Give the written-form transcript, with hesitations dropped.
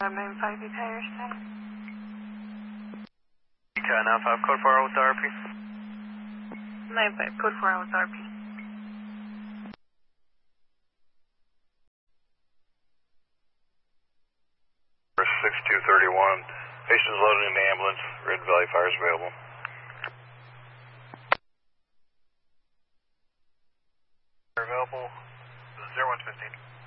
Main 5 Patterson. Now 5 code 4 with RP. 9-5, code 4 with RP. For 6231, patient's loaded in the ambulance, Red Valley Fire is available. Available, 0115.